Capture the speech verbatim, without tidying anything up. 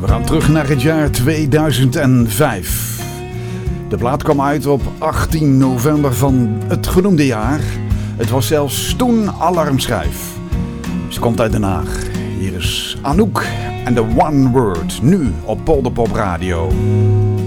We gaan terug naar het jaar tweeduizend vijf. De plaat kwam uit op achttien november van het genoemde jaar. Het was zelfs toen alarmschijf. Ze komt uit Den Haag. Hier is Anouk en The One Word, nu op Polderpop Radio.